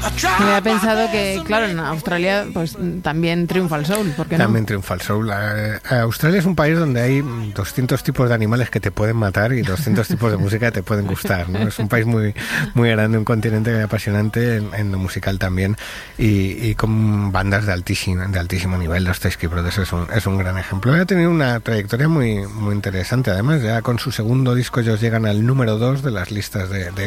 Me había pensado que, claro, en Australia pues también triunfa el soul, ¿por qué no? También triunfa el soul. Australia es un país donde hay 200 tipos de animales que te pueden matar y 200 tipos de música que te pueden gustar, ¿no? Es un país muy, muy grande, un continente apasionante en lo musical también, y con bandas de altísimo nivel. Los Teskey Brothers es un gran ejemplo. Ha tenido una trayectoria muy, muy interesante. Además, ya con su segundo disco ellos llegan al número 2 de las listas de